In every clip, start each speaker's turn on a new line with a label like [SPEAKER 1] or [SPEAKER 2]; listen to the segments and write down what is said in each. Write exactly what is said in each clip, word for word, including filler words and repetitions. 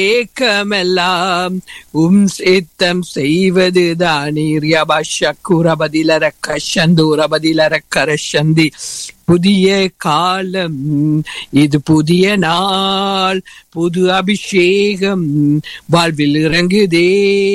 [SPEAKER 1] ஏக்கமெல்லாம் உம் சித்தம் செய்வது தானீர் யபஷக்குரபதிலர கஷந்தூரபதிலர கரஷந்தி. புதிய காலம் இது, புதிய நாள், புது அபிஷேகம் வாழ்வில் இறங்குதே,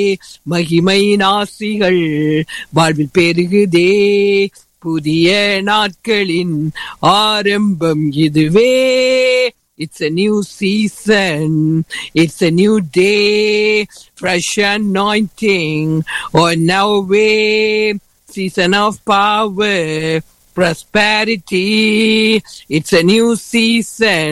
[SPEAKER 1] மகிமை நாசிகள் வாழ்வில் பெருகுதே, புதிய நாட்களின் ஆரம்பம் இதுவே. It's a new season. It's a new day. Fresh anointing on our way. Season of power, prosperity. It's a new season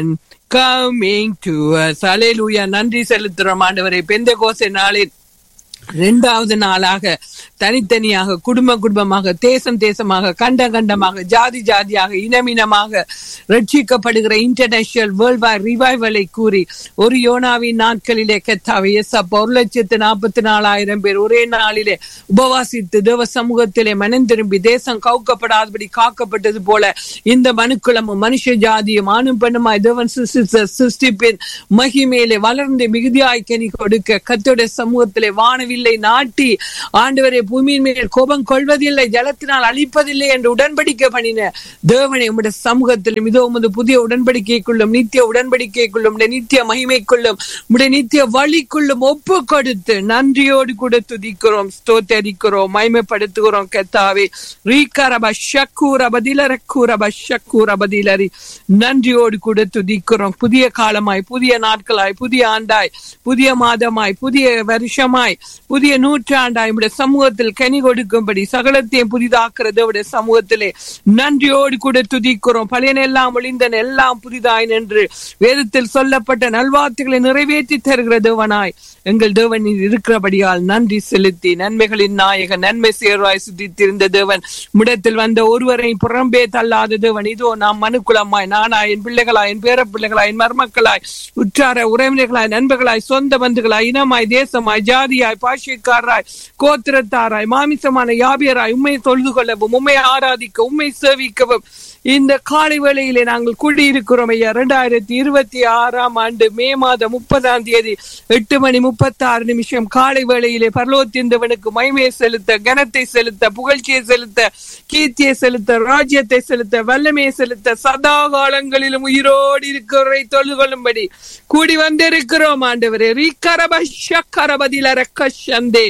[SPEAKER 1] coming to us. Hallelujah. நன்றி செலுத்துறோம் ஆண்டவரே. பெந்தெகோஸ்தே நாளில் இரண்டாவது நாளாக தனித்தனியாக, குடும்ப குடும்பமாக, தேசம் தேசமாக, கண்ட கண்டமாக, ஜாதி ஜாதியாக, இனமினமாக ரட்சிக்கப்படுகிற இன்டர்நேஷனல் வேர்ல்ட் வைட் ரிவைவலை கூறி ஒரு யோனாவின் நாட்களிலே கர்த்தாவே இயேசப்பா ஒரு லட்சத்து நாற்பத்தி நாலாயிரம் பேர் ஒரே நாளிலே உபவாசித்து தேவ சமூகத்திலே மனம் திரும்பி தேசம் கவுக்கப்படாதபடி காக்கப்பட்டது போல இந்த மனுக்குளமும் மனுஷ ஜாதியும் ஆணும் பெண்ணுமாய் தேவன் சிருஷ்டிப்பின் மகிமையிலே வளர்ந்து மிகுதியாய் கனி கொடுக்க கர்த்தருடைய சமூகத்திலே வானவில் நாட்டி ஆண்டவரே பூமியின் மேல் கோபம் கொள்வதில்லை, ஜலத்தினால் அழிப்பதில்லை என்று உடன்படிக்கை பண்ணின தேவனை உம்முடைய சமூகத்திலும் இதோ உமது புதிய உடன்படிக்கைக்குள்ளும் நித்திய உடன்படிக்கைக்குள்ளும் நித்திய மகிமைக்குள்ளும் உம்முடைய நித்திய வழிக்குள்ளும் ஒப்பு கொடுத்து நன்றியோடு கூட துதிக்கிறோம், ஸ்தோத்தரிக்கிறோம், மகிமைப்படுத்துகிறோம். கர்த்தாவே ரீகரப ஷக்கூரப திலரக்கூரப ஷக்கூரப திலரி நன்றியோடு கூட துதிக்கிறோம். புதிய காலமாய், புதிய நாட்களாய், புதிய ஆண்டாய், புதிய மாதமாய், புதிய வருஷமாய், புதிய நூற்றாண்டாய் உடைய சமூகத்தில் கனி கொடுக்கும்படி சகலத்தையும் புதிதாக்குறது உடைய சமூகத்திலே நன்றியோடு கூட துதிக்கிறோம். பழையன எல்லாம் ஒளிந்தன எல்லாம் புதிதாய் என்று வேதத்தில் சொல்லப்பட்ட நல்வார்த்தைகளை நிறைவேற்றி தருகிற தேவனாய் எங்கள் தேவன் இருக்கிறபடியால் நன்றி செலுத்தி நன்மைகளின் நாயகன் நன்மை சேர்வாய் சுத்தித்திருந்த தேவன் முடத்தில் வந்த ஒருவரை புறம்பே தள்ளாத தேவன் இதோ நாம் மனுக்குலமாய் நானாய் என் பிள்ளைகளாய் என் பேர பிள்ளைகளாய் என் மருமக்களாய் உற்றார உறவினர்களாய் நண்பர்களாய் சொந்த பந்துகளாய் இனமாய் தேசமாய் ஜாதியாய் பாஷைக்காராய் கோத்திரத்தாராய் மாமிசமான யாபியராய் உண்மை தொழுது கொள்ளவும் உண்மை ஆராதிக்க உண்மை சேவிக்கவும் இந்த காலை வேளையிலே நாங்கள் கூடியிருக்கிறோம் ஐயா. இரண்டாயிரத்தி இருபத்தி ஆறாம் ஆண்டு மே மாதம் முப்பதாம் தேதி எட்டு மணி முப்பத்தி ஆறு நிமிஷம் காலை வேளையிலே பரலோகத்திந்தவனுக்கு மகிமையை செலுத்த, கனத்தை செலுத்த, புகழ்ச்சியை செலுத்த, கீர்த்தியை செலுத்த, ராஜ்யத்தை செலுத்த, வல்லமையை செலுத்த, சதா காலங்களிலும் உயிரோடு இருக்கிறவரை தொழுது கொள்ளும்படி கூடி வந்திருக்கிறோம் ஆண்டவரே. ரீகரப ஷக்கரபதில ரக்கஷந்தே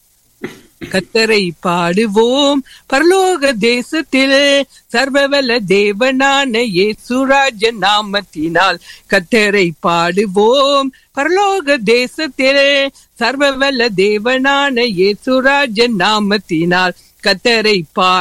[SPEAKER 1] கர்த்தரை பாடுவோம் பரலோக தேசத்தில் சர்வவல்ல தேவனான இயேசுராஜ நாமத்தினால். கர்த்தரை பாடுவோம் பரலோக தேசத்தில் சர்வவல்ல தேவனான இயேசுராஜ நாமத்தினால். கர்த்தரை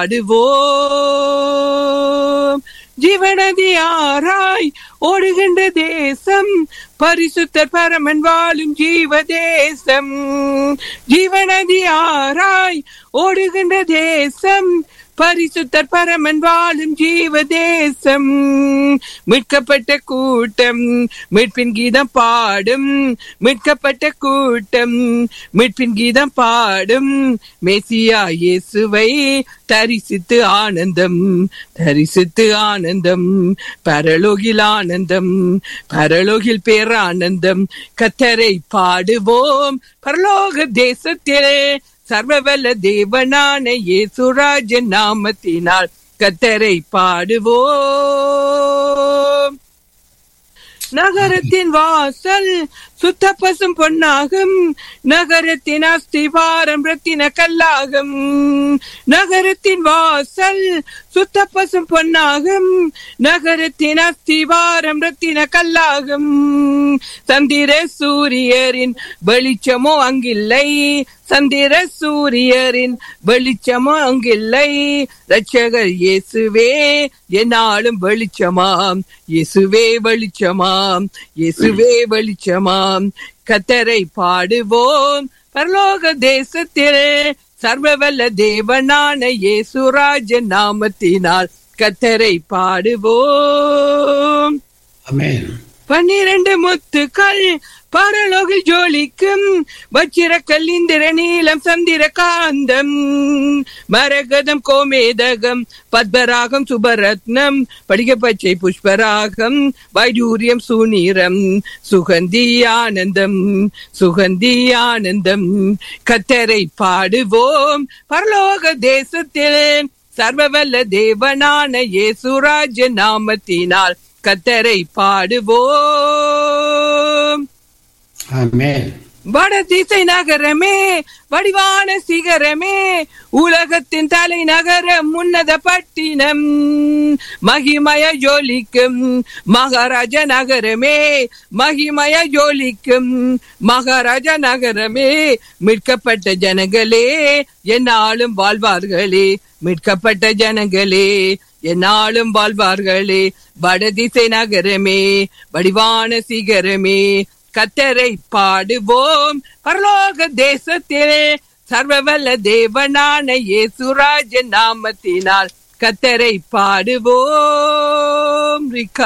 [SPEAKER 1] பாடுவோம். ஜீவநதியாராய் ஓடுகின்ற தேசம் பரிசுத்தர் பரமன் வாழும் ஜீவ தேசம். ஜீவநதியாராய் ஓடுகின்ற தேசம் பரிசுத்தர் பரமன் வாழும் ஜீவ தேசம். மீட்கப்பட்ட கூட்டம் மீட்பின் கீதம் பாடும், மீட்கப்பட்ட கூட்டம் மீட்பின் கீதம் பாடும். மெசியா இயேசுவை தரிசித்து ஆனந்தம், தரிசித்து ஆனந்தம், பரலோகில் ஆனந்தம், பரலோகில் பேரானந்தம். கர்த்தரை பாடுவோம் பரலோக தேசத்திலே சர்வவல்ல தேவனான இயேசுராஜ நாமத்தினால். கர்த்தரை பாடுவோம். நகரத்தின் வாசல் சுத்த பசும் பொன்னாகும், நகரத்தின் அஸ்திவாரம் ரத்தின கல்லாகும். நகரத்தின் வாசல் சுத்த பசும் பொன்னாகும், நகரத்தின் அஸ்திவாரம் ரத்தின கல்லாகும். சந்திர சூரியரின் வெளிச்சமோ அங்கில்லை, சந்திர சூரியரின் வெளிச்சமோ அங்கில்லை. ரட்சகர் இயேசுவே என்னாலும் வெளிச்சமாம், இயேசுவே வெளிச்சமாம், இயேசுவே வெளிச்சமாம். கர்த்தரை பாடுவோம் பரலோக தேசத்திலே சர்வவல்ல தேவனான இயேசுராஜ நாமத்தினால். கர்த்தரை பாடுவோம்.
[SPEAKER 2] ஆமென்.
[SPEAKER 1] பன்னிரண்டு முத்துக்கள் பரலோகில் ஜோலிக்கும் வச்சிர கல்லிந்திர நீலம் சந்திர காந்தம் மரகதம் கோமேதகம் பத்மராகம் சுபரத்னம் படிக பச்சை புஷ்பராகம் வைடூரியம் சுநீரம் சுகந்தி ஆனந்தம் சுகந்தி ஆனந்தம். கத்தரை பாடுவோம் பரலோக தேசத்தில் சர்வவல்ல தேவனான இயேசுராஜ நாமத்தினால் கத்தரை பாடுவோம்.
[SPEAKER 2] ஆமென்.
[SPEAKER 1] வடதிசை நகரமே வடிவான சிகரமே உலகத்தின் தலைநகரம் உன்னத பட்டினம் மகிமய ஜோலிக்கும் மகாராஜ நகரமே மகிமய ஜோலிக்கும் மகாராஜ நகரமே. மீட்கப்பட்ட ஜனங்களே என்னாலும் வாழ்வார்களே மீட்கப்பட்ட ஜனங்களே என்னாலும் வாழ்வார்களே. வடதிசை நகரமே வடிவான சிகரமே கத்தரை பாடுவோம் பரலோக தேசத்திலே சர்வவல்ல தேவனான இயேசுராஜ நாமத்தினால் கத்தரை பாடுவோம்.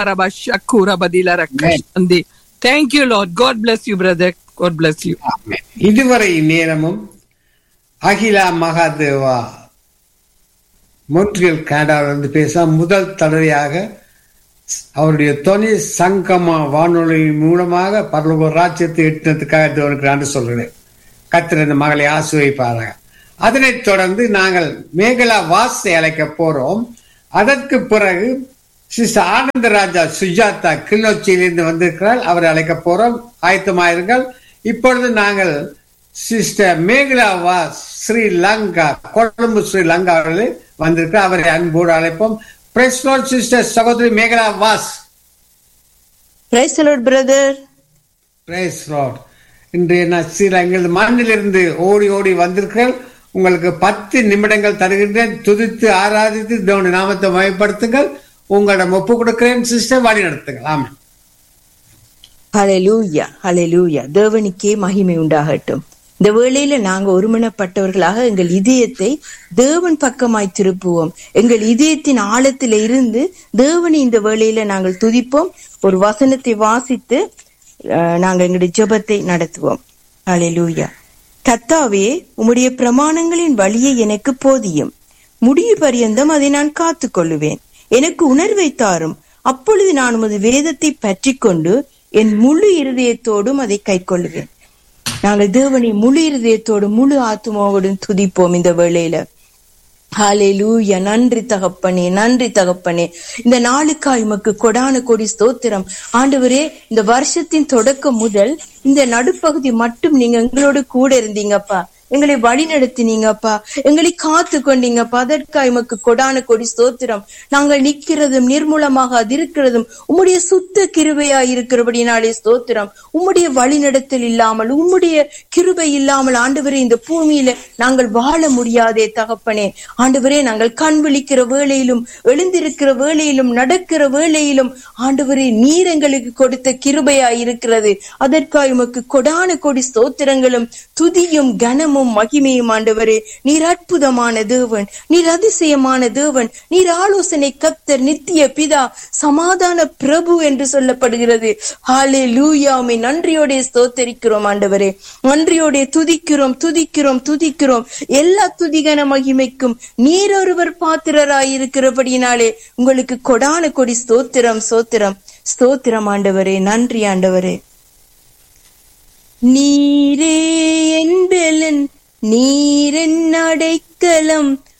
[SPEAKER 1] Thank you Lord. God bless you brother. God bless you.
[SPEAKER 2] ஆமென். இதுவரை நேரமும் அகிலா மகாதேவா மொன்ட்ரியல் கனடாவிலிருந்து பேச முதல் தடவையாக அவருடைய தொனி சங்கமா வானொலி மூலமாக பரலோக ராஜ்யத்தை எட்டினதுக்காக தேவனுக்கு நன்றி சொல்கிறேன். கர்த்தர் இந்த மகளை ஆசீர்வதிப்பாராக. அதனைத் தொடர்ந்து நாங்கள் மேகலா வாசை அழைக்க போறோம். அதற்கு பிறகு சிஸ்டர் ஆனந்தராஜா சுஜாதா கிளிநொச்சியிலிருந்து வந்திருக்கிறார். அவரை அழைக்க போறோம். ஆயத்தமாயிருங்கள். இப்பொழுது நாங்கள் சிஸ்டர் மேகலா வாஸ் ஸ்ரீலங்கா கொழும்பு ஸ்ரீலங்கா அவர்களை வந்திருக்கிறார். அவரை அன்போடு அழைப்போம். Praise the Lord, sister சகோதரி Megala was.
[SPEAKER 3] Praise the Lord, brother.
[SPEAKER 2] Praise the Lord. இன்றைய எங்களது மண்ணிலிருந்து ஓடி ஓடி வந்திருக்கிறேன். உங்களுக்கு பத்து நிமிடங்கள் தருகின்றேன். துதித்து ஆராதித்து தேவனுடைய நாமத்தை மகிமைப்படுத்துங்கள். உங்களிடம் ஒப்பு கொடுக்கிறேன். சிஸ்டர் வழி நடத்துங்கள். ஆமென்.
[SPEAKER 3] ஹல்லேலூயா, ஹல்லேலூயா. தேவனுக்கே மகிமை உண்டாகட்டும். இந்த வேளையில நாங்க ஒருமனப்பட்டவர்களாக எங்கள் இதயத்தை தேவன் பக்கமாய் திருப்புவோம். எங்கள் இதயத்தின் ஆழத்தில இருந்து தேவனை இந்த வேளையில நாங்கள் துதிப்போம். ஒரு வசனத்தை வாசித்து நாங்கள் எங்களுடைய ஜெபத்தை நடத்துவோம். ஹல்லேலூயா. கர்த்தாவே, உம்முடைய பிரமாணங்களின் வழியை எனக்கு போதியும். முடிவு பரியந்தம் அதை நான் காத்து கொள்ளுவேன். எனக்கு உணர்வை தாரும். அப்பொழுது நான் உமது வேதத்தை பற்றி கொண்டு என் முழு இருதயத்தோடும் அதை கை கொள்ளுவேன். நாங்கள் தேவனை முழு இருதயத்தோடு முழு ஆத்மாவோடும் துதிப்போம் இந்த வேளையில. ஹல்லேலூயா. நன்றி தகப்பனே, நன்றி தகப்பனே. இந்த நாளுக்காய் உமக்கு கொடான கொடி ஸ்தோத்திரம் ஆண்டவரே. இந்த வருஷத்தின் தொடக்கம் முதல் இந்த நடுப்பகுதி மட்டும் நீங்க எங்களோடு கூட இருந்தீங்கப்பா. எங்களை வழி நடத்தினீங்கப்பா. எங்களை காத்து கொண்டீங்கப்பா. அதற்காக உமக்கு கொடான கொடி ஸ்தோத்திரம். நாங்கள் நிற்கிறதும் நிர்மூலமாக அதிருக்கிறதும் உம்முடைய சுத்த கிருபையா இருக்கிறபடினாலே ஸ்தோத்திரம். உம்முடைய வழி நடத்தல் இல்லாமல், உம்முடைய கிருபை இல்லாமல் ஆண்டவரே இந்த பூமியில நாங்கள் வாழ முடியாதே தகப்பனே. ஆண்டவரே, நாங்கள் கண் விழிக்கிற வேளையிலும், எழுந்திருக்கிற வேளையிலும், நடக்கிற வேளையிலும் ஆண்டவரே நீர் எங்களுக்கு கொடுத்த கிருபையா இருக்கிறது. அதற்காக உமக்கு கொடான கொடி ஸ்தோத்திரங்களும் துதியும் கனமும் மகிமையும் ஆண்டவரே. நீர் அற்புதமான தேவன், நீர் அதிசயமான தேவன், நீர் ஆலோசனை கர்த்தர், நித்திய பிதா, சமாதான பிரபு என்று சொல்லப்படுகிறது. ஹல்லேலூயா. உம்மை நன்றியோட ஸ்தோத்திரிக்கிறோம் ஆண்டவரே. நன்றியோட துதிக்கிறோம் துதிக்கிறோம் துதிக்கிறோம். எல்லா துதிகன மகிமைக்கும் நீர் ஒருவர் பாத்திரராய் இருக்கிறபடினாலே உங்களுக்கு கொடான கொடி ஸ்தோத்திரம் ஸ்தோத்திரம் ஸ்தோத்திரம் ஆண்டவரே. நன்றி ஆண்டவரே. நீரே என்பலன், நீரென் அடைக்கலம்,